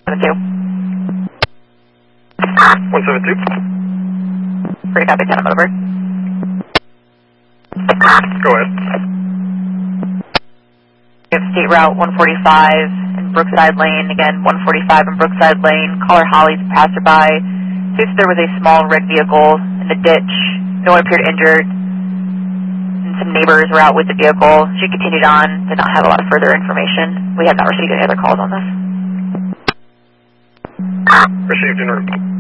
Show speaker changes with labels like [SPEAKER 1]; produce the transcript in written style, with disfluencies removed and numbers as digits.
[SPEAKER 1] 172.
[SPEAKER 2] Pretty copy, 10 over.
[SPEAKER 1] Go ahead.
[SPEAKER 2] We have State Route 145 in Brookside Lane. Again, 145 in Brookside Lane. Caller Holly's passerby. Seems there was a small red vehicle in the ditch. No one appeared injured. And some neighbors were out with the vehicle. She continued on. Did not have a lot of further information. We have not received any other calls on this.
[SPEAKER 1] Received en route.